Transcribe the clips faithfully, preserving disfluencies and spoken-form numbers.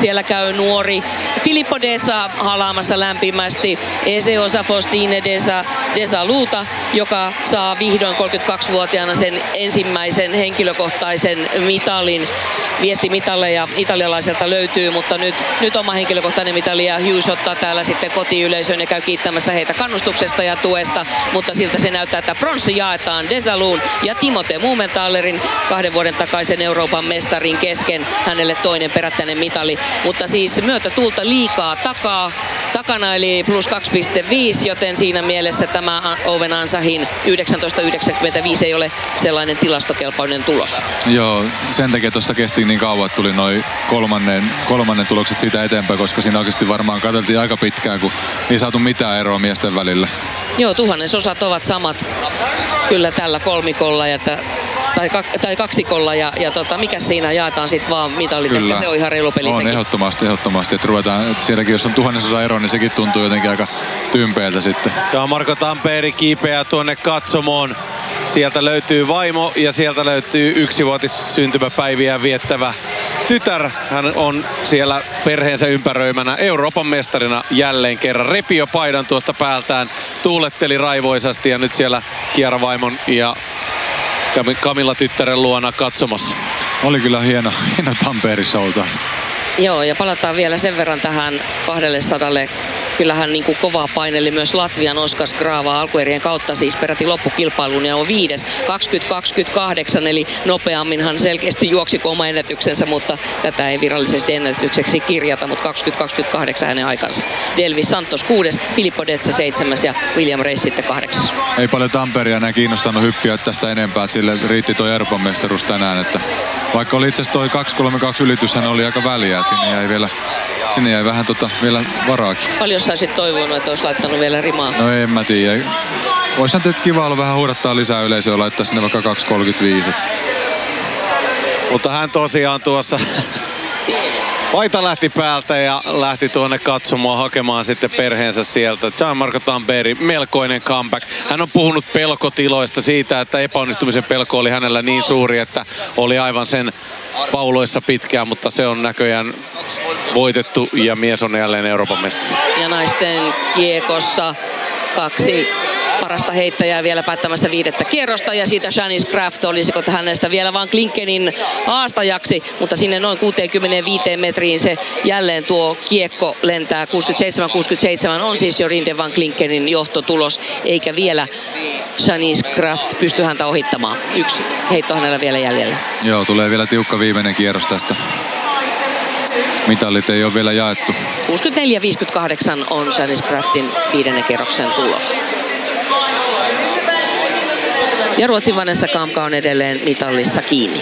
siellä käy nuori Filippo Deza halaamassa lämpimästi Eseosa Faustine Deza, Deza Luuta, joka saa vihdoin kolmekymmentäkaksivuotiaana sen ensimmäisen henkilökohtaisen mitalin. Viestimitalle italialaiselta löytyy, mutta nyt, nyt oma henkilökohtainen mitali ja Hughes ottaa täällä sitten kotiyleisön ja käy kiittämässä heitä kannustuksesta ja tuesta, mutta siltä se näyttää, että pronssi jaetaan Desaluun ja Timothée Mumentalerin kahden vuoden takaisen Euroopan mestarin kesken, hänelle toinen perättäinen mitali, mutta siis myötätuulta liikaa takaa, takana eli plus kaksi pilkku viisi, joten siinä mielessä tämä Owen Ansahin yhdeksäntoista yhdeksänkymmentäviisi ei ole sellainen tilastokelpoinen tulos. Joo, sen takia tuossa kesti niin kauan, että tuli noin kolmannen, kolmannen tulokset siitä eteenpäin, koska siinä oikeasti varmaan katseltiin aika pitkään, kun ei saatu mitään eroa miesten välillä. Joo, tuhannesosat ovat samat kyllä tällä kolmikolla ja t- tai, kak, tai kaksikolla ja, ja tota, mikä siinä jaetaan sitten vaan mitalit, kyllä. Ehkä se on ihan reilu peli on sekin. ehdottomasti, ehdottomasti, että ruvetaan, että sielläkin jos on tuhannesosa ero, niin sekin tuntuu jotenkin aika tympeältä sitten. Ja Marko Tamperi kiipeää tuonne katsomoon. Sieltä löytyy vaimo ja sieltä löytyy yksivuotis syntymäpäiviä viettävä tytär. Hän on siellä perheensä ympäröimänä Euroopan mestarina jälleen kerran. Repi jo paidan tuosta päältään, tuuletteli raivoisasti ja nyt siellä Kiara vaimon ja Camilla tyttären luona katsomassa. Oli kyllä hieno, hieno Tampere-show taas. Joo, ja palataan vielä sen verran tähän kaksisataa. Kyllähän niin kuin kovaa paineli myös Latvian Oskars Grava alkuerien kautta siis peräti loppukilpailuun ja on viides kaksikymmentä kaksikymmentäkahdeksan, eli nopeamminhan selkeästi juoksi oma ennätyksensä, mutta tätä ei virallisesti ennätykseksi kirjata, mutta kaksikymmentä kaksikymmentäkahdeksan hänen aikansa. Delvis Santos kuudes, Filippo Deza seitsemäs ja William Reis sitten kahdeksas. Ei paljon Tamperea enää kiinnostanut hyppiä tästä enempää, että sille riitti toi Euroopan mestaruus tänään, että vaikka oli itse asiassa toi kaksi kolme kaksi ylityshän oli aika väliä, että sinne jäi vielä Sinne jäi vähän tota, vielä varaakin. Paljon sä olisit toivonut, että olisi laittanut vielä rimaa? No en mä tiedä. Oishan teet kiva olla vähän huudattaa lisää yleisöä ja laittaa sinne vaikka kaksi kolmekymmentäviisi. Mutta hän tosiaan tuossa paita lähti päältä ja lähti tuonne katsomaan hakemaan sitten perheensä sieltä. Gianmarco Tamperi, melkoinen comeback. Hän on puhunut pelkotiloista siitä, että epäonnistumisen pelko oli hänellä niin suuri, että oli aivan sen pauloissa pitkään, mutta se on näköjään voitettu ja mies on jälleen Euroopan mestari. Ja naisten kiekossa kaksi parasta heittäjää vielä päättämässä viidettä kierrosta ja siitä Shanice Kraft, olisiko hänestä vielä vaan Klinkenin haastajaksi, mutta sinne noin kuuteenkymmeneenviiteen metriin se jälleen tuo kiekko lentää. kuusikymmentäseitsemän kuusikymmentäseitsemän on siis jo Rinde van Klinkenin johtotulos, eikä vielä Shanice Kraft pysty häntä ohittamaan. Yksi heitto hänellä vielä jäljellä. Joo, tulee vielä tiukka viimeinen kierros tästä. Mitalit ei ole vielä jaettu. kuusikymmentäneljä viisikymmentäkahdeksan on Shanice Kraftin viidennen kierroksen tulos. Ja Ruotsin Vanessa Kamka on edelleen mitallissa kiinni.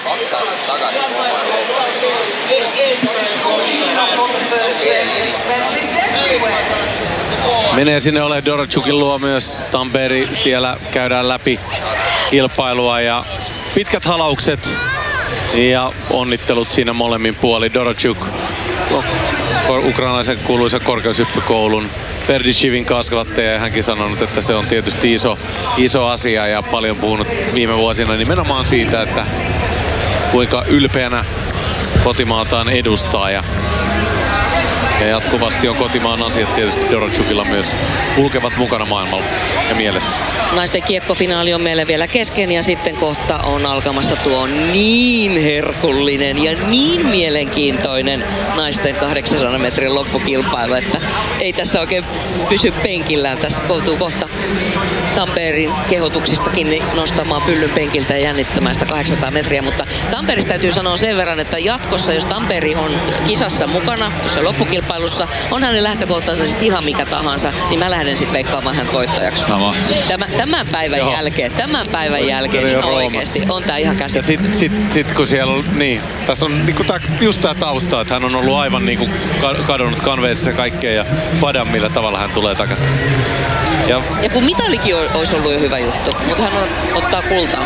Menee sinne ole Dorochukin luo myös Tamperi. Siellä käydään läpi kilpailua ja pitkät halaukset ja onnittelut siinä molemmin puolin. Dorochuk, ukrainalaisen kuuluisen korkeushyppykoulun Berditshivin kasvattaja, ja hänkin sanonut, että se on tietysti iso, iso asia ja paljon puhunut viime vuosina nimenomaan siitä, että kuinka ylpeänä kotimaataan edustaa ja, ja jatkuvasti on kotimaan asiat tietysti Dorochukilla myös kulkevat mukana maailmalla ja mielessä. Naisten kiekkofinaali on meillä vielä kesken ja sitten kohta on alkamassa tuo niin herkullinen ja niin mielenkiintoinen naisten kahdeksansadan metrin loppukilpailu, että ei tässä oikein pysy penkillään. Tässä koutuu kohta Tamperin kehotuksistakin nostamaan pyllyn penkiltä ja jännittämään sitä kahdeksansataa metriä, mutta Tamperista täytyy sanoa sen verran, että jatkossa, jos Tamperi on kisassa mukana, jos on loppukilpailussa, on hänen lähtökohtansa sitten ihan mikä tahansa, niin mä lähden sitten veikkaamaan hän voittajaksi. Sama. Tämä, tämän päivän Joo. jälkeen, tämän päivän jälkeen niin oikeasti on tää ihan käsittämätöntä. Ja sit, sit, sit kun siellä on, niin, tässä on niinku tää, just tää tausta, että hän on ollut aivan niinku kadonnut kanveessa ja kaikkea ja padan millä tavalla hän tulee takaisin. Ja, ja kun mitalikin olisi ollut jo hyvä juttu, mutta hän on, ottaa kultaa.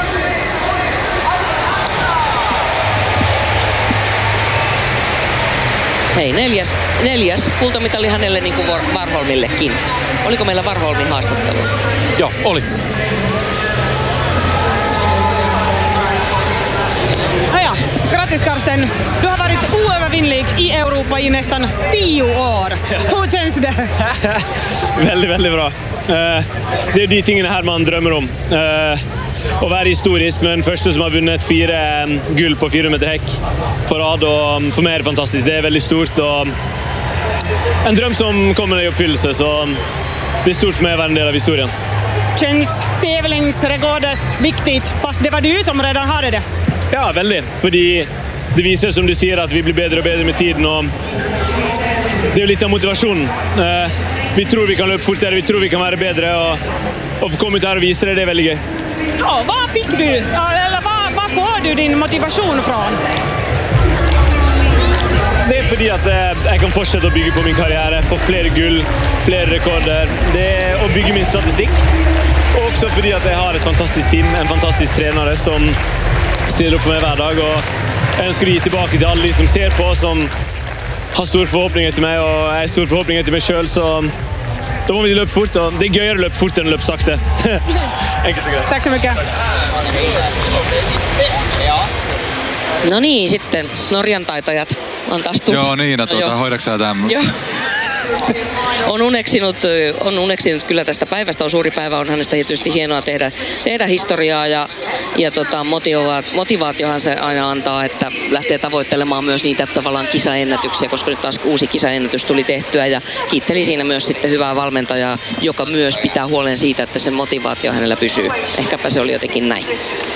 Hei, neljäs, neljäs kultamitali hänelle niin kuin Warholmillekin. Oliko meillä Warholmin haastattelu? Joo, oli. Ah ja, Grattis Karsten! Du har varit oövervinnlig i Europa i nästan tio år. Hur känns det? Väldigt, väldigt bra. Uh, det är de tingene här man drömmer om. Uh, Å være historisk med den første som har vunnet fire um, gull på fire meter hekk på rad. Og um, for meg er det fantastisk. Det er veldig stort. Og en drøm som kommer i oppfyllelse. Så det är stort för mig att vara en del av historien. Känns tävlingsrekordet viktigt, fast det var du som redan hade det? Ja, väldigt. För det visar, som du säger, att vi blir bättre och bättre med tiden. Och det är lite av motivation. Uh, vi tror vi kan löpa fortare, vi tror vi kan vara bättre. Och, och få komma ut här och visa det, det är väldigt gøy. Ja, var fick du, eller var, var får du din motivation från? Det är för att eh, jag kan fortsätta att bygga på min karriär, få fler gull, fler rekorder. Det är att bygga min statistik. Och också för att jag har ett fantastiskt team, en fantastisk tränare som ställer upp för mig varje dag. Och jag önskar ge tillbaka till alla de som ser på, som har stora förhoppningar till mig, och jag har stora förhoppningar till mig själv. Så då måste vi löpa fort, och det är göra löpa fort än löpa sakta. Enkelt och grejt. Tack så mycket. No niin, sitten Norjan taitajat on taas tullut. Joo, Niina, tuota, Joo. hoidaksä sä tämän? Joo. On uneksinut, on uneksinut kyllä tästä päivästä. On suuri päivä, on hänestä tietysti hienoa tehdä, tehdä historiaa ja, ja tota, motivaat, motivaatiohan se aina antaa, että lähtee tavoittelemaan myös niitä tavallaan kisaennätyksiä, koska nyt taas uusi kisaennätys tuli tehtyä ja kiitteli siinä myös sitten hyvää valmentajaa, joka myös pitää huolen siitä, että sen motivaatio hänellä pysyy. Ehkäpä se oli jotenkin näin.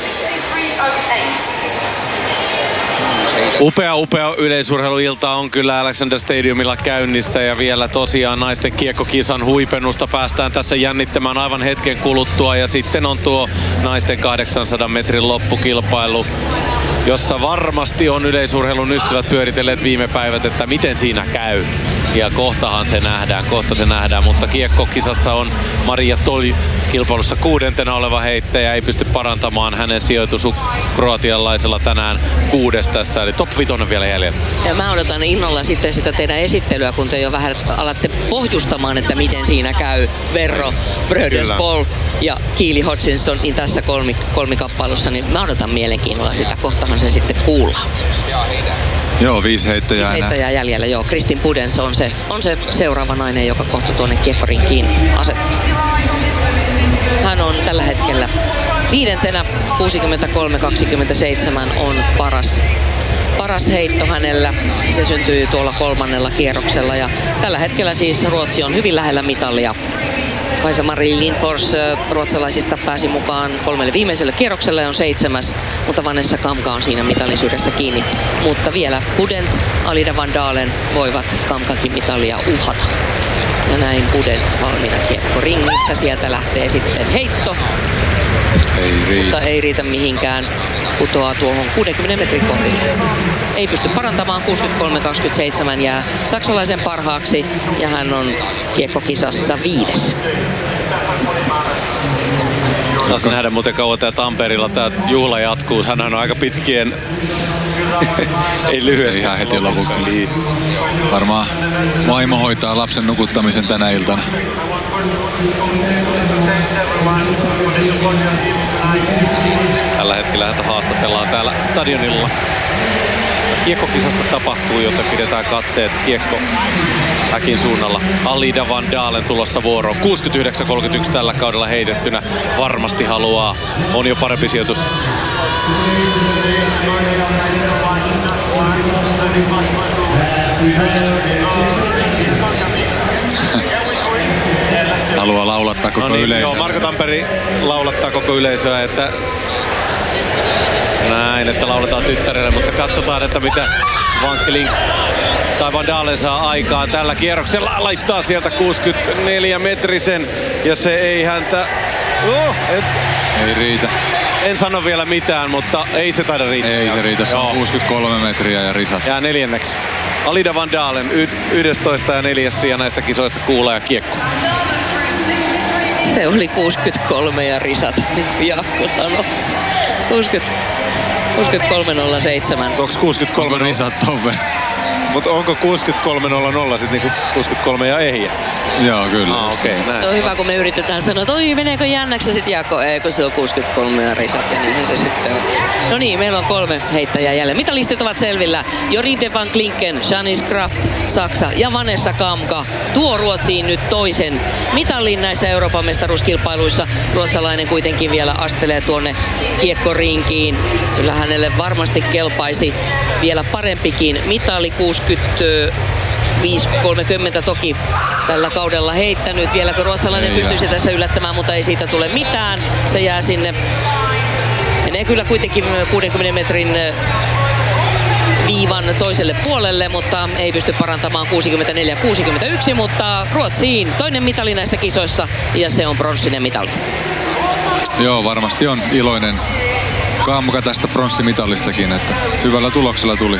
Upea, upea yleisurheiluilta on kyllä Alexander Stadiumilla käynnissä, ja vielä tosiaan naisten kiekkokisan huipennusta päästään tässä jännittämään aivan hetken kuluttua, ja sitten on tuo naisten kahdeksansadan metrin loppukilpailu, jossa varmasti on yleisurheilun ystävät pyöritelleet viime päivät, että miten siinä käy. Ja kohtahan se nähdään, kohta se nähdään, mutta kiekkokisassa on Maria Toli kilpailussa kuudentena oleva heittäjä, ei pysty parantamaan hänen sijoitus kroatialaisella tänään kuudes tässä, eli top vitonen vielä jäljellä. Ja mä odotan innolla sitten sitä teidän esittelyä, kun te jo vähän alatte pohjustamaan, että miten siinä käy Verro, Bröderspol ja Keely Hodgkinson niin tässä kolmi, kolmikappailussa, niin mä odotan mielenkiinnolla sitä, kohtahan se sitten kuullaan. Joo, viisi heittäjää. Viisi heittäjää jäljellä, joo. Kristin Pudens on se, on se seuraava nainen, joka kohta tuonne kiekkorinkiin asettuu. Hän on tällä hetkellä viidentenä, kuusikymmentäkolme kaksikymmentäseitsemän on paras, paras heitto hänellä. Se syntyi tuolla kolmannella kierroksella ja tällä hetkellä siis Ruotsi on hyvin lähellä mitalia. Kaisa-Mari Lindfors ruotsalaisista pääsi mukaan kolmelle viimeiselle kierrokselle ja on seitsemäs, mutta Vanessa Kamka on siinä mitallisuudessa kiinni. Mutta vielä Pudens, Alida Van Dalen voivat Kamkankin mitalia uhata. Ja näin Pudens valmiina kiekkoringissä. Sieltä lähtee sitten heitto. Ei riitä. Mutta ei riitä mihinkään. Putoaa tuohon kuudenkymmenen metrin kohdille. Ei pysty parantamaan, kuusikymmentäkolme kaksikymmentäseitsemän jää saksalaisen parhaaksi ja hän on kiekkokisassa viides. Saas nähdä muuten kauan tää Tampereella tää juhla jatkuu. Hän on aika pitkien, ei lyhyesti. Se ihan heti lopuksi. Varmaan vaimo hoitaa lapsen nukuttamisen tänä iltana. Tällä hetkellä häntä haastatellaan täällä stadionilla. Kiekkokisassa tapahtuu, joten pidetään katseet kiekko häkin suunnalla. Alida Van Dalen tulossa vuoroon. kuusikymmentäyhdeksän kolmekymmentäyksi tällä kaudella heitettynä. Varmasti haluaa. On jo parempi sijoitus. Haluaa laulattaa koko no niin, yleisöä. Joo, Marko Tamperi laulattaa koko yleisöä, että näin, että lauletaan tyttärelle, mutta katsotaan, että mitä Vankelin tai Van Dalen saa aikaan tällä kierroksella. Laittaa sieltä kuusikymmentäneljä metrisen ja se ei häntä... Oh, et... Ei riitä. En sano vielä mitään, mutta ei se taida riittää. Ei se riitä, se on kuusikymmentäkolme metriä ja risat. Jää neljänneksi. Alida Van Dalen, yhdestoista ja neljäs sija näistä kisoista kuulee ja kiekko. Se oli kuusikymmentäkolme ja risat, niin kuin Jaakko sanoi. kuusikymmentäkolme nolla seitsemän. Onko kuusikymmentäkolme risat ton verran? Mutta onko kuusikymmentäkolme nolla nolla sitten niinku kuusikymmentäkolme ja ehjä? Joo, kyllä. Ah, okei, okay, näin. Se on hyvä, kun me yritetään sanoa, että oi, meneekö jännäksi ja sitten Jaakko, ei, kun se on kuusikymmentäkolme ja risat ja niin se sitten on. No niin, meillä on kolme heittäjää jälleen. Mitalistit ovat selvillä. Joride van Klinken, Janice Kraft, Saksa ja Vanessa Kamka tuo Ruotsiin nyt toisen mitallin näissä Euroopan mestaruuskilpailuissa. Ruotsalainen kuitenkin vielä astelee tuonne kiekkorinkiin. Kyllä hänelle varmasti kelpaisi vielä parempikin mitali. kuusikymmentäviisi kolmekymmentä toki tällä kaudella heittänyt. Vieläkö ruotsalainen ei pystyisi jää. tässä yllättämään, mutta ei siitä tule mitään. Se jää sinne. Menee kyllä kuitenkin kuudenkymmenen metrin viivan toiselle puolelle, mutta ei pysty parantamaan kuusikymmentäneljä kuusikymmentäyksi, mutta Ruotsiin toinen mitali näissä kisoissa ja se on pronssinen mitali. Joo, varmasti on iloinen Kamka tästä pronssimitalistakin, että hyvällä tuloksella tuli.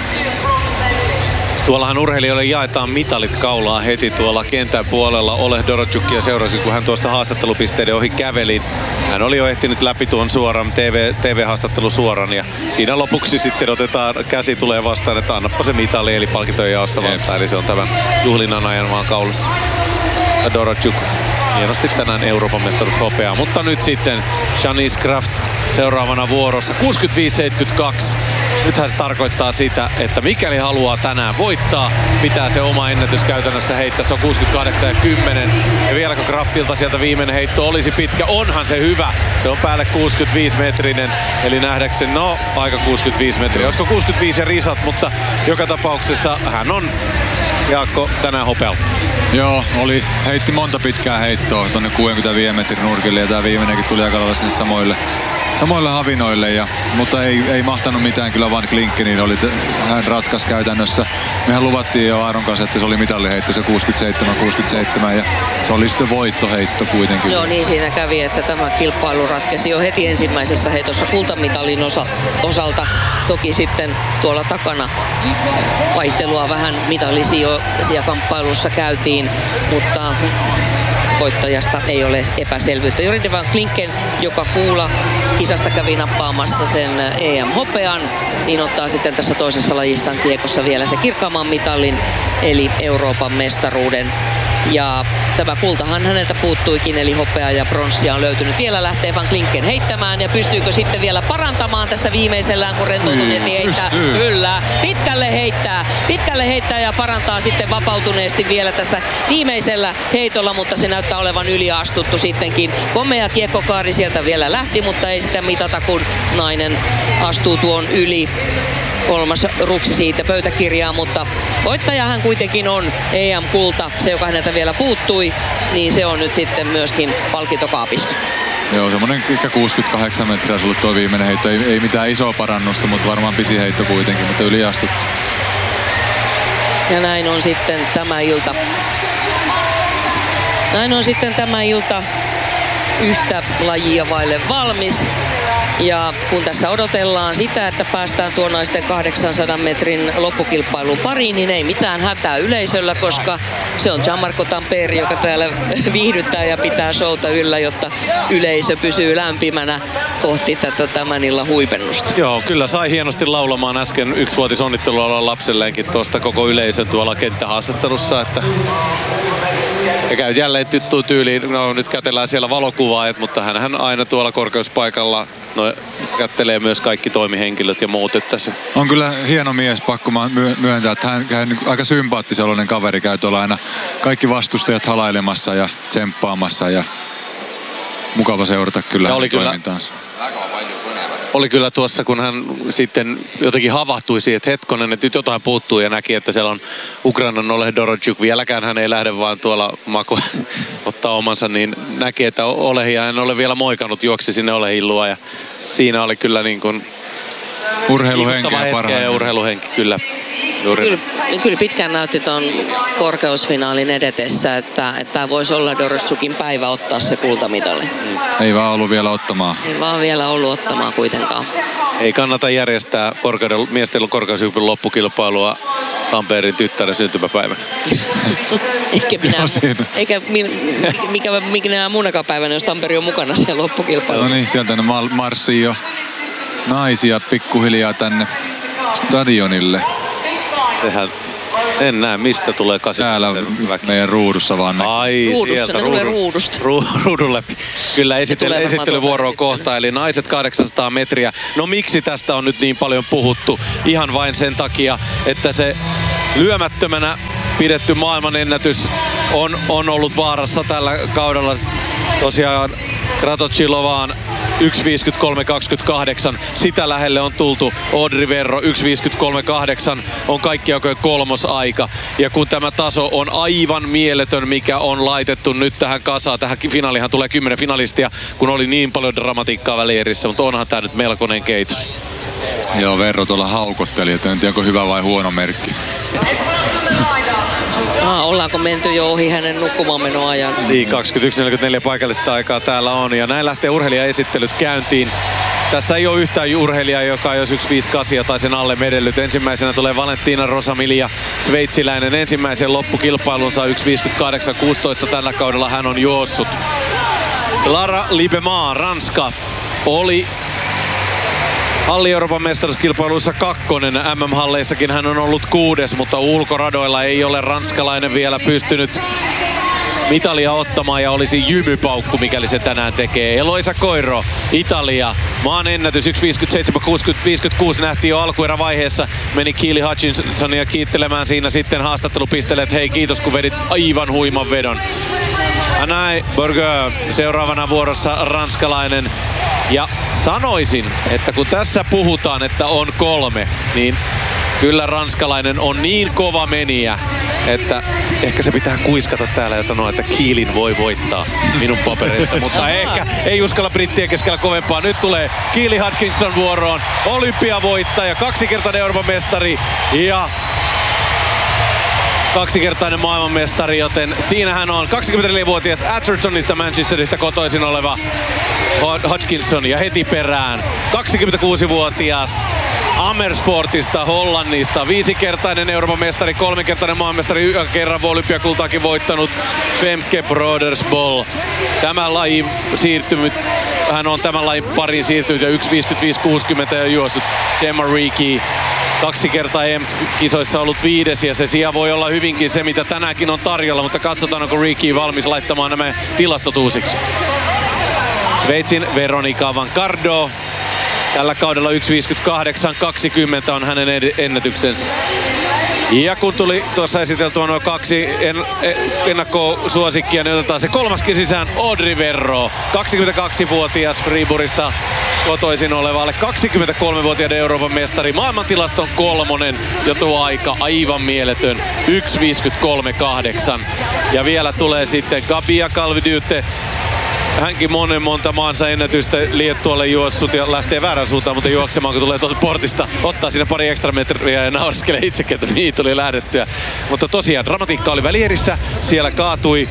Tuollahan urheilijoille jaetaan mitalit kaulaa heti tuolla kentän puolella. Oleg Dorotjukia seurasi, kun hän tuosta haastattelupisteiden ohi käveli. Hän oli jo ehtinyt läpi tuon suoran T V, T V-haastattelu suoran ja siinä lopuksi sitten otetaan, käsi tulee vastaan, että annappa se mitali eli palkintojen jaossa vastaan. Eli se on tämän juhlinnan ajan vaan kaulassa. Dorotjuk hienosti tänään Euroopan mestaruushopeaa, mutta nyt sitten Janice Kraft seuraavana vuorossa kuusikymmentäviisi seitsemänkymmentäkaksi. Nythän se tarkoittaa sitä, että mikäli haluaa tänään voittaa, pitää se oma ennätys käytännössä heittää. Se on kuusikymmentäkahdeksan ja kymmenen. Ja vieläkö Kraftilta sieltä viimeinen heitto olisi pitkä? Onhan se hyvä. Se on päälle kuusikymmentäviisi metrinen. Eli nähdäkseni, no aika kuusikymmentäviisi metriä. Olisiko kuusikymmentäviisi ja risat, mutta joka tapauksessa hän on, Jaakko, tänään hopealla. Joo, oli, heitti monta pitkää heittoa tonne kuusikymmentäviisi metrin nurkille ja tää viimeinenkin tuli aika lailla sinne samoille, samoille havinoille, ja, mutta ei, ei mahtanut mitään kyllä Van Klinkeniin, oli, hän ratkaisi käytännössä. Mehän luvattiin jo Aaron kanssa, että se oli mitalliheitto se kuusikymmentäseitsemän kuusikymmentäseitsemän ja se oli sitten voittoheitto kuitenkin. Joo, niin siinä kävi, että tämä kilpailu ratkesi jo heti ensimmäisessä heitossa kultamitalin osa, osalta. Toki sitten tuolla takana vaihtelua vähän mitallisia kamppailussa käytiin, mutta voittajasta ei ole epäselvyyttä. Joride van Klinken, joka kuulla kisasta kävi nappaamassa sen E M-hopean, niin ottaa sitten tässä toisessa lajissaan kiekossa vielä se kirkkaamman mitallin, eli Euroopan mestaruuden. Ja tämä kultahan häneltä puuttuikin, eli hopea ja pronssia on löytynyt. Vielä lähtee Van Klinken heittämään, ja pystyykö sitten vielä parantamaan tässä viimeisellään, kun rentoutuneesti heittää? Pystyy. Kyllä, pitkälle heittää. Pitkälle heittää ja parantaa sitten vapautuneesti vielä tässä viimeisellä heitolla, mutta se näyttää olevan yliastuttu sittenkin. Komea kiekkokaari sieltä vielä lähti, mutta ei sitä mitata, kun nainen astuu tuon yli. Kolmas ruksi siitä pöytäkirjaa, mutta voittaja hän kuitenkin on E M-kulta, se joka häneltä vielä puuttui, niin se on nyt sitten myöskin palkintokaapissa. Joo, semmonen ehkä kuusikymmentäkahdeksan metriä sulle tuo viimeinen heitto, ei, ei mitään isoa parannusta, mutta varmaan pisin heitto kuitenkin, mutta yliastut. Ja näin on sitten tämä ilta. Näin on sitten tämä ilta yhtä lajia vaille valmis. Ja kun tässä odotellaan sitä, että päästään tuon naisten kahdeksansadan metrin loppukilpailun pariin, niin ei mitään hätää yleisöllä, koska se on Gianmarco Tamperi, joka täällä viihdyttää ja pitää showta yllä, jotta yleisö pysyy lämpimänä kohti tätä tämän illan huipennusta. Joo, kyllä sai hienosti laulamaan äsken yksivuotisonnittelua lapselleenkin tuosta koko yleisön tuolla kenttähaastattelussa, että ja käyt jälleen tyttuu tyyliin, no nyt kätellään siellä valokuvaajat, mutta hänhän aina tuolla korkeuspaikalla no, kättelee myös kaikki toimihenkilöt ja muut. Että se... On kyllä hieno mies, pakko myöntää, että hän, hän aika sympaattisellinen kaveri, käy tuolla aina kaikki vastustajat halailemassa ja tsemppaamassa ja mukava seurata kyllä ja hänen toimintaansa. Oli kyllä tuossa, kun hän sitten jotenkin havahtui siihen, että hetkonen, että nyt jotain puuttuu ja näki, että siellä on Ukrainan Oleg Dorotjuk. Vieläkään hän ei lähde vaan tuolla maku ottaa omansa, niin näki, että Olehia hän ole vielä moikannut, juoksi sinne Olehin luo ja siinä oli kyllä niin kuin urheiluhenkeä parhaillaan. Ja urheiluhenki, kyllä. Kyllä, kyllä pitkään näytti tuon korkeusfinaalin edetessä, että tämä voisi olla Dorotjukin päivä ottaa se kultamitali. Mm. Ei vaan ollut vielä ottamaan. Ei vaan vielä ollut ottamaan kuitenkaan. Ei kannata järjestää korkeuden, miesten korkeushypyn loppukilpailua Tampereen tyttären syntymäpäivänä. eikä minä, eikä mikä, mikä muunakaan päivänä, jos Tampere on mukana siellä loppukilpailussa. No niin, sieltä ne marssii jo naisia pikkuhiljaa tänne stadionille. Sehän En näe, mistä tulee Täällä kasikymmentä. meidän ruudussa vaan näkyy. Ai, Ruudussa, sieltä ne tulee ruudusta. Ru, ruudun läpi. Kyllä esittely, tulee varmaan esittelyvuoro on tuolta kohta, eli naiset kahdeksansataa metriä. No miksi tästä on nyt niin paljon puhuttu? Ihan vain sen takia, että se lyömättömänä pidetty maailmanennätys on, on ollut vaarassa tällä kaudella. Tosiaan Kratochilovaan yksi viisikymmentäkolme kaksikymmentäkahdeksan. Sitä lähelle on tultu. Audrey Verro yksi viisikymmentäkolme kahdeksan on kaikki aikojen kolmosaika. Ja kun tämä taso on aivan mieletön, mikä on laitettu nyt tähän kasaan. Tähän finaalihan tulee kymmenen finalistia, kun oli niin paljon dramatiikkaa välierissä. Mutta onhan tää nyt melkoinen keitos. Joo, Verro tuolla haukotteli, että en tiedä onko hyvä vai huono merkki. Ah, ollaanko menty jo ohi hänen nukkumaan menoajan? Niin, kaksikymmentäyksi neljäkymmentäneljä paikallista aikaa täällä on. Ja näin lähtee urheilijaesittelyt käyntiin. Tässä ei ole yhtään urheilijaa, joka jos yksi viisikymmentäkahdeksan tai sen alle medellyt. Ensimmäisenä tulee Valentina Rosamilia, sveitsiläinen. Ensimmäisen loppukilpailunsa yksi viisikymmentäkahdeksan kuusitoista tällä kaudella hän on juossut. Lara Libemaa, Ranska, oli Halli-Euroopan mestaruuskilpailuissa kakkonen. M M-halleissakin hän on ollut kuudes, mutta ulkoradoilla ei ole ranskalainen vielä pystynyt mitalia ottamaan ja olisi jymypaukku, mikäli se tänään tekee. Eloisa Koiro, Italia. Maan ennätys yksi viisikymmentäseitsemän kuusikymmentä viisikymmentäkuusi nähtiin jo alkuerävaiheessa. Meni Keely Hutchinsonia kiittelemään siinä sitten haastattelupisteelle, että hei kiitos kun vedit aivan huiman vedon. Anai Bourgeois seuraavana vuorossa ranskalainen. Ja sanoisin, että kun tässä puhutaan, että on kolme, niin kyllä ranskalainen on niin kova menijä, että ehkä se pitää kuiskata täällä ja sanoa, että Keelyn voi voittaa minun papereissa. Mutta ehkä ei uskalla brittien keskellä kovempaa. Nyt tulee Keely Hutchinson vuoroon, olympiavoittaja, kaksikertainen Euroopan mestari ja kaksikertainen maailmanmestari, joten siinähän on kaksikymmentäneljävuotias Athertonista Manchesterista kotoisin oleva Hutchinson ja heti perään kaksikymmentäkuusivuotias Amersfoortista, Hollannista, viisikertainen Euroopan mestari, kolmikertainen maailmanmestari, kerran olympiakultaakin voittanut Femke Brodersboll. Tämä laji siirtynyt, hän on tämän lajin pariin siirtynyt ja yksi viisikymmentäviisi kuusikymmentä ja juossut Gemma Reekie. Kaksi kertaa E M-kisoissa ollut viides ja se sija voi olla hyvinkin se, mitä tänäänkin on tarjolla, mutta katsotaan, onko Reekie valmis laittamaan nämä tilastot uusiksi. Sveitsin Veronika Van Cardo. Tällä kaudella yksi viisikymmentäkahdeksan kaksikymmentä on hänen ennätyksensä. Ja kun tuli tuossa esiteltyä nuo kaksi en, ennakkosuosikkia, niin otetaan se kolmaskin sisään, Audrey Verro. kaksikymmentäkaksivuotias Friburista kotoisin olevalle kaksikymmentäkolmevuotiaiden Euroopan mestari. Maailmantilaston kolmonen jo tuo aika aivan mieletön. yksi viisikymmentäkolme kahdeksan. Ja vielä tulee sitten Gabia Calvi-Dyte. Hänkin monen monta maansa ennätystä Liettualle juossut ja lähtee väärään suuntaan, mutta juoksemaan kun tulee tuolta portista. Ottaa sinne pari ekstra metriä ja naureskelee itsekin, että mihin tuli lähdettyä. Mutta tosiaan dramatiikka oli välierissä. Siellä kaatui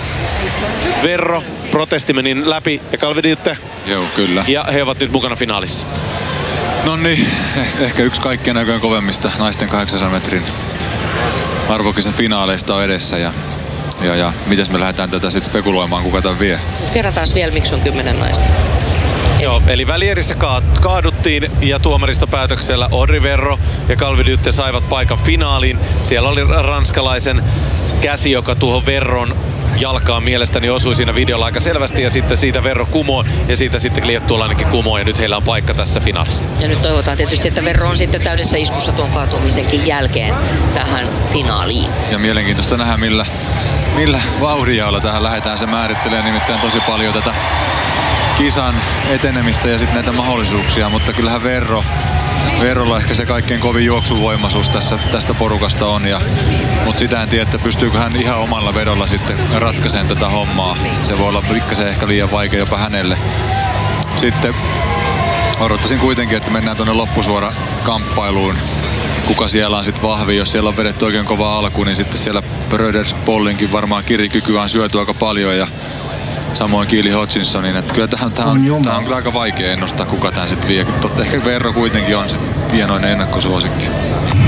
Verro, protesti meni läpi ja Calvi-Dyte. Joo, kyllä. Ja he ovat nyt mukana finaalissa. No niin, ehkä yksi kaikkien aikojen kovemmista naisten kahdeksansadan metrin arvokisan finaaleista on edessä. Ja Ja, ja mites me lähdetään tätä sitten spekuloimaan, kuka tämän vie? Kerrataan vielä, miksi on kymmenen naista. Joo, eli välierissä kaaduttiin ja tuomarista päätöksellä Audrey Verro ja Calvi-Dyte saivat paikan finaaliin. Siellä oli ranskalaisen käsi, joka tuohon Verron jalkaan mielestäni osui siinä videolla aika selvästi ja sitten siitä Verro kumoo ja siitä sitten liettualainenkin kumoo ja nyt heillä on paikka tässä finaalissa. Ja nyt toivotaan tietysti, että Verro on sitten täydessä iskussa tuon kaatumisenkin jälkeen tähän finaaliin. Ja mielenkiintoista nähdä millä, millä vauhdilla tähän lähdetään. Se määrittelee nimittäin tosi paljon tätä kisan etenemistä ja sitten näitä mahdollisuuksia, mutta kyllähän Verro Verrolla ehkä se kaikkein kovin juoksuvoimaisuus tässä, tästä porukasta on. Ja, mutta sitä en tiedä, että pystyykö hän ihan omalla vedolla sitten ratkaisemaan tätä hommaa. Se voi olla pikkasen ehkä liian vaikea jopa hänelle. Sitten odottaisin kuitenkin, että mennään tuonne loppusuora kamppailuun. Kuka siellä on sitten vahvi. Jos siellä on vedetty oikein kova alku, niin sitten siellä Brodersbollinkin varmaan kirikykyä on syöty aika paljon. Ja samoin Keely Hutchinsonin, että kyllä tähän, tähän, on, tähän on kyllä aika vaikea ennustaa, kuka tämän sitten vie. Totta ehkä Verro kuitenkin on sitten hienoinen ennakkosuosikki.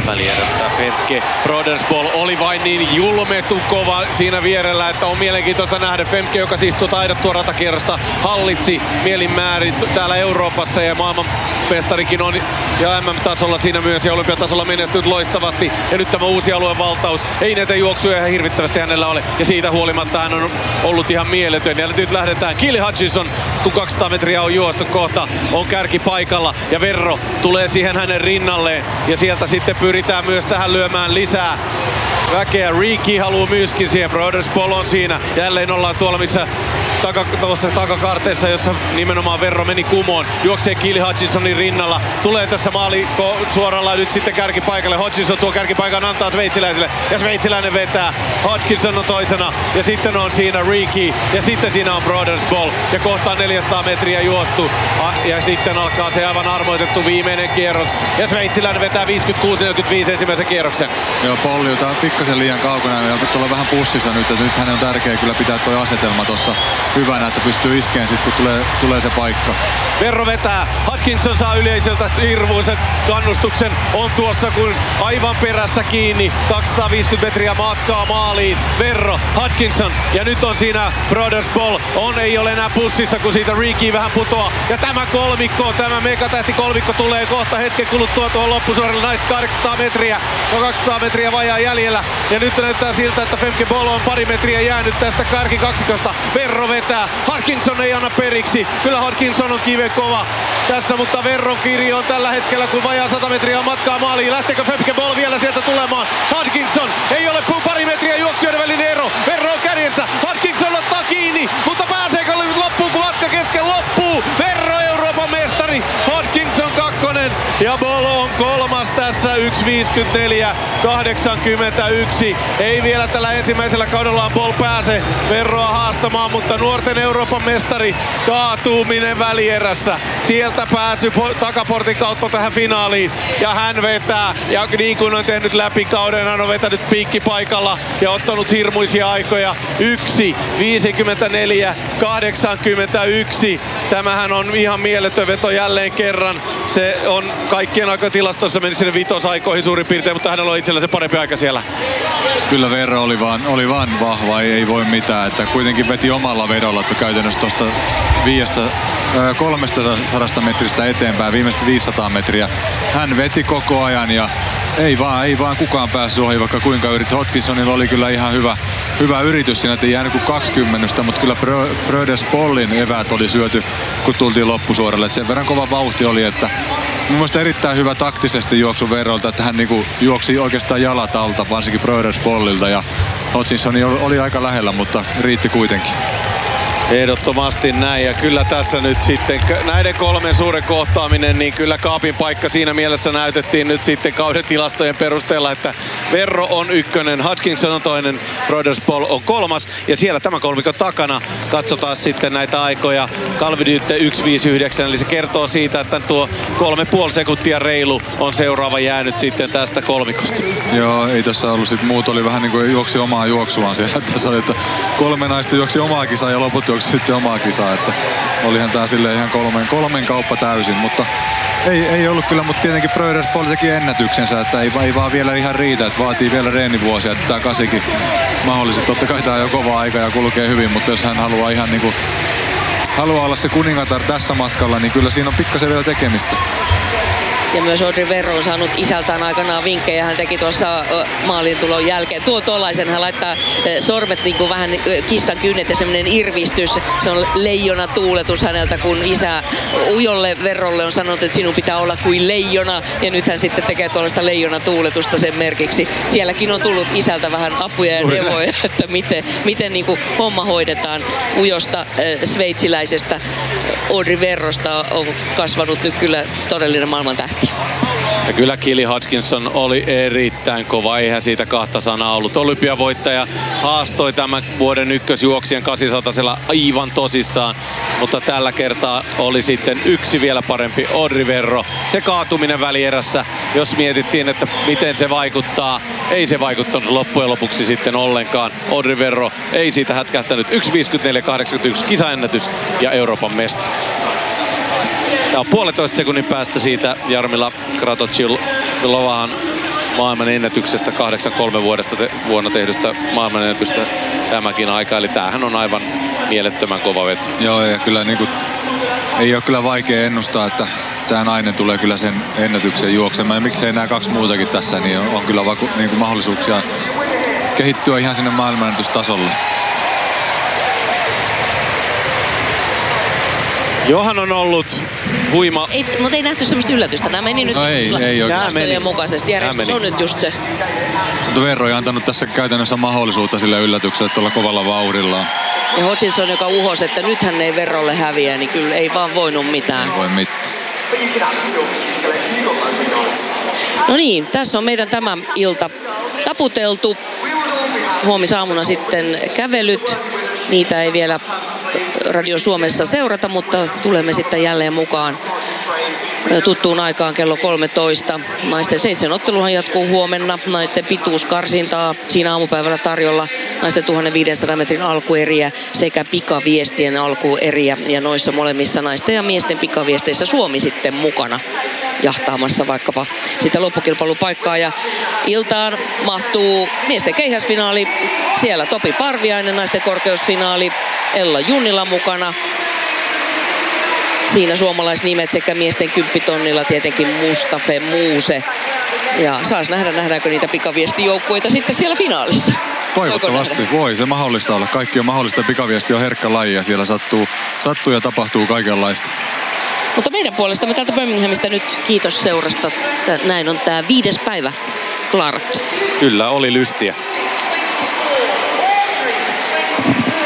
välierässä. Femke Brodersboll oli vain niin julmetun kova siinä vierellä, että on mielenkiintoista nähdä. Femke, joka siis tuota taidottua ratakierrosta hallitsi mielin määrin täällä Euroopassa ja maailmanmestarikin on ja M M-tasolla siinä myös ja olympiatasolla menestynyt loistavasti. Ja nyt tämä uusi aluevaltaus. Ei näitä juoksuja ihan hirvittävästi hänellä ole ja siitä huolimatta hän on ollut ihan mieletön. Ja nyt lähdetään. Keely Hutchinson, kun kaksisataa metriä on juostu kohta, on kärki paikalla ja Verro tulee siihen hänen rinnalleen ja sieltä sitten pyritään myös tähän lyömään lisää väkeä. Ricky haluaa myöskin siihen. Brodersboll on siinä. Jälleen ollaan tuolla missä taka, tuossa takakarteessa, jossa nimenomaan Verro meni kumoon. Juoksee Keely Hutchinsonin rinnalla. Tulee tässä maali suoralla nyt sitten kärkipaikalle. Hutchinson tuo kärkipaikan antaa sveitsiläiselle ja sveitsiläinen vetää. Hutchinson on toisena ja sitten on siinä Ricky ja sitten siinä on Brodersboll ja kohta on neljäsataa metriä juostu ja sitten alkaa se aivan armoitettu viimeinen kierros ja sveitsiläinen vetää viisikymmentäkuusi neljäkymmentäviisi ensimmäisen kierroksen. Joo, Polli, tää on pikkasen liian kaukana ja tuolla vähän pussissa nyt, että nyt hänen on tärkeää kyllä pitää toi asetelma tossa hyvänä, että pystyy iskeen sit kun tulee, tulee se paikka. Verro vetää. Hutchinson saa yleisöltä hirvuisen kannustuksen. On tuossa kun aivan perässä kiinni. kaksisataaviisikymmentä metriä matkaa maaliin. Verro, Hutchinson ja nyt on siinä Brodersboll. On ei ole enää pussissa kun siitä Ricky vähän putoaa. Ja tämä kolmikko, tämä megatähti kolmikko tulee kohta hetken kuluttua tuohon loppusuoralle. Naiset kahdeksansataa metriä. No kaksisataa metriä vajaa jäljellä. Ja nyt näyttää siltä, että Femke Bol on pari metriä jäänyt tästä kärkikaksikosta. Verro vetää. Hutchinson ei anna periksi. Kyllä Hutchinson on kiven kova tässä, mutta Verron kirjo on tällä hetkellä, kun vajaa sata metriä matkaa maaliin. Lähteekö Femke Bol vielä sieltä tulemaan? Hutchinson ei ole pari metriä juoksijoiden välinen ero. Verro on kärjessä. Hutchinson ottaa kiinni, mutta pääseekö loppuun, kun matka kesken loppuu? Verro Euroopan mestari. Hutchinson kakkonen ja Bol on kolmas tässä. yksi viisikymmentäneljä kahdeksankymmentäyksi. Ei vielä tällä ensimmäisellä kaudellaan Bol pääse Verroa haastamaan, mutta nuorten Euroopan mestari kaatuminen välierässä. Sieltä pääsy takaportin kautta tähän finaaliin ja hän vetää. Ja niin kuin on tehnyt läpi kauden, hän on vetänyt piikkipaikalla ja ottanut hirmuisia aikoja. yksi viisikymmentäneljä kahdeksankymmentäyksi. Tämähän on ihan mieletön veto jälleen kerran. Se on kaikkien aikatilastossa meni sinne vitosaikoihin suurin piirtein, mutta hänellä on itsellä se parempi aika siellä. Kyllä Verro oli vaan, oli vaan vahva, ei, ei voi mitään. Että kuitenkin veti omalla vedolla, että käytännössä tuosta kolmestasadasta metristä eteenpäin, viimeiset viisisataa metriä. Hän veti koko ajan ja ei vaan, ei vaan kukaan päässyt ohi, vaikka kuinka yritti. Hutchinsonilla oli kyllä ihan hyvä, hyvä yritys siinä, että ei jäänyt kuin kaksikymmentä, mutta kyllä Brodersbollin eväät oli syöty, kun tultiin loppusuoralle. Et sen verran kova vauhti oli, että mun mielestä erittäin hyvä taktisesti juoksu Verrolta, että hän niinku juoksi oikeastaan jalat alta, varsinkin Brodersbollilta. Ja Hutchinson oli aika lähellä, mutta riitti kuitenkin. Ehdottomasti näin ja kyllä tässä nyt sitten näiden kolmen suuren kohtaaminen, niin kyllä kaapin paikka siinä mielessä näytettiin nyt sitten kauden tilastojen perusteella, että Verro on ykkönen, Hutchinson on toinen, Brodersboll on kolmas ja siellä tämä kolmikon takana katsotaan sitten näitä aikoja. Kalvidytte yksi viisikymmentäyhdeksän, eli se kertoo siitä, että tuo kolme puoli sekuntia reilu on seuraava jäänyt sitten tästä kolmikosta. Joo, ei tässä ollut sit muut oli vähän niin kuin juoksi omaa juoksuaan siellä. Tässä oli, että kolme naista juoksi omaa kisaa ja loput juoksi sitten omaa kisaa, että olihan tää silleen ihan kolmen, kolmen kauppa täysin, mutta ei, ei ollut kyllä, mutta tietenkin Brodersboll teki ennätyksensä, että ei, ei vaan vielä ihan riitä, että vaatii vielä reenivuosia, että tää kasikin mahdollisesti, totta kai tää on jo kova aika ja kulkee hyvin, mutta jos hän haluaa ihan niinku, haluaa olla se kuningatar tässä matkalla, niin kyllä siinä on pikkasen vielä tekemistä. Ja myös Audrey Verro on saanut isältään aikanaan vinkkejä. Hän teki tuossa maaliintulon jälkeen. Tuo tollaisen hän laittaa sormet niin kuin vähän kissan kynnet ja semmoinen irvistys. Se on leijona tuuletus häneltä, kun isä ujolle Verrolle on sanonut, että sinun pitää olla kuin leijona. Ja nyt hän sitten tekee tuollaista leijona tuuletusta sen merkiksi. Sielläkin on tullut isältä vähän apuja ja neuvoja, että miten, miten niin kuin homma hoidetaan. Ujosta äh, sveitsiläisestä Audrey Verrosta on kasvanut nyt kyllä todellinen maailmantähti. Ja kyllä Keely Hutchinson oli erittäin kova, eihän siitä kahta sanaa ollut. Olympiavoittaja haastoi tämän vuoden ykkösjuoksijan kahdeksansatasella aivan tosissaan, mutta tällä kertaa oli sitten yksi vielä parempi Audrey Verro. Se kaatuminen välierässä, jos mietittiin, että miten se vaikuttaa, ei se vaikuttanut loppujen lopuksi sitten ollenkaan. Audrey Verro ei siitä hätkähtänyt. yksi viisikymmentäneljä kahdeksankymmentäyksi kisaennätys ja Euroopan mestaruus. Ja puolitoista sekunnin päästä siitä Jarmila Kratochvilovahan maailman ennätyksestä kahdeksan kolme vuodesta te, vuonna tehdystä maailman ennätystä tämäkin aika. Eli tämähän on aivan mielettömän kova veto. Joo, ja kyllä niin kuin, ei ole kyllä vaikea ennustaa, että tämä nainen tulee kyllä sen ennätyksen juoksemaan. Ja miksei nämä kaksi muutakin tässä, niin on, on kyllä vaku, niin kuin mahdollisuuksia kehittyä ihan sinne maailmanennätystasolle. Johan on ollut huima. Ei, mutta ei nähty semmoista yllätystä. Nämä meni nyt No ei, ei oikein. tilastojen mukaisesti. Järjestys on nyt just se. Mutta Verro ei antanut tässä käytännössä mahdollisuutta sille yllätykselle tuolla kovalla vauhdillaan. Ja Hodgson, joka uhosi, että nyt hän ei Verrolle häviä, niin kyllä ei vaan voinut mitään. Ei voi mitään. No niin, tässä on meidän tämä ilta taputeltu. Huomisaamuna sitten kävelyt. Niitä ei vielä Radio Suomessa seurata, mutta tulemme sitten jälleen mukaan tuttuun aikaan kello kolmetoista. Naisten seitsemän otteluhan jatkuu huomenna. Naisten pituuskarsintaa siinä aamupäivällä tarjolla. Naisten tuhatviisisataa metrin alkueriä sekä pikaviestien alkueriä. Ja noissa molemmissa naisten ja miesten pikaviesteissä Suomi sitten mukana jahtaamassa vaikkapa sitä loppukilpailupaikkaa. Ja iltaan mahtuu miesten keihäsfinaali. Siellä Topi Parviainen, naisten korkeusfinaali. Ella Junnila mukana. Siinä suomalaisnimet sekä miesten kymppitonnilla tietenkin Mustafe Muuse. Ja saas nähdä, nähdäänkö niitä pikaviestijoukkueita sitten siellä finaalissa. Toivottavasti voi, se mahdollista olla. Kaikki on mahdollista, pikaviesti on herkkä laji ja siellä sattuu, sattuu ja tapahtuu kaikenlaista. Mutta meidän puolestamme täältä Birminghamista nyt kiitos seurasta. Näin on tämä viides päivä klaarattu. Kyllä, oli lystiä.